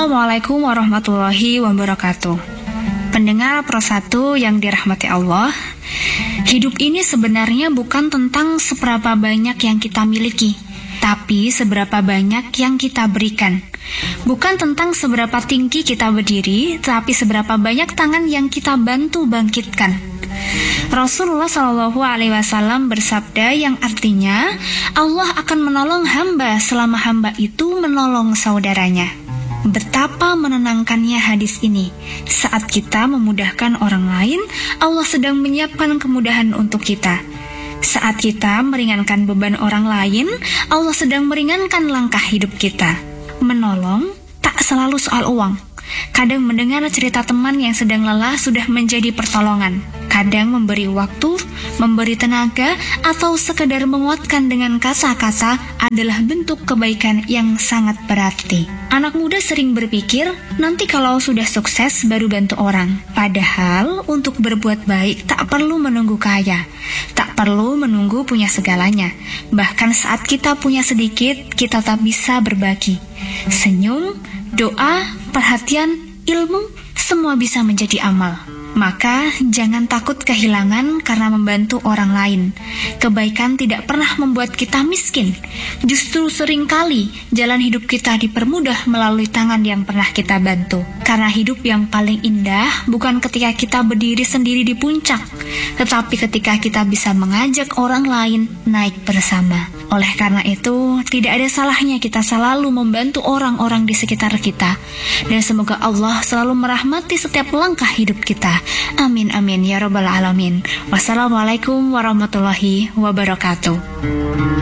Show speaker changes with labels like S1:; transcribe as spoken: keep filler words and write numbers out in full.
S1: Assalamualaikum warahmatullahi wabarakatuh. Pendengar Pro satu yang dirahmati Allah, hidup ini sebenarnya bukan tentang seberapa banyak yang kita miliki, tapi seberapa banyak yang kita berikan. Bukan tentang seberapa tinggi kita berdiri, tapi seberapa banyak tangan yang kita bantu bangkitkan. Rasulullah shallallahu alaihi wasallam bersabda yang artinya Allah akan menolong hamba selama hamba itu menolong saudaranya. Betapa menenangkannya hadis ini. Saat kita memudahkan orang lain, Allah sedang menyiapkan kemudahan untuk kita. Saat kita meringankan beban orang lain, Allah sedang meringankan langkah hidup kita. Menolong tak selalu soal uang. Kadang mendengar cerita teman yang sedang lelah sudah menjadi pertolongan. Kadang memberi waktu, memberi tenaga, atau sekedar menguatkan dengan kata-kata adalah bentuk kebaikan yang sangat berarti. Anak muda sering berpikir, nanti kalau sudah sukses baru bantu orang. Padahal untuk berbuat baik tak perlu menunggu kaya, tak perlu menunggu punya segalanya. Bahkan saat kita punya sedikit, kita tak bisa berbagi. Senyum, doa, perhatian, ilmu, semua bisa menjadi amal. Maka jangan takut kehilangan karena membantu orang lain. Kebaikan tidak pernah membuat kita miskin. Justru seringkali jalan hidup kita dipermudah melalui tangan yang pernah kita bantu. Karena hidup yang paling indah bukan ketika kita berdiri sendiri di puncak, tetapi ketika kita bisa mengajak orang lain naik bersama. Oleh karena itu, tidak ada salahnya kita selalu membantu orang-orang di sekitar kita. Dan semoga Allah selalu merahmati setiap langkah hidup kita. Amin amin ya rabbal alamin. Wassalamualaikum warahmatullahi wabarakatuh.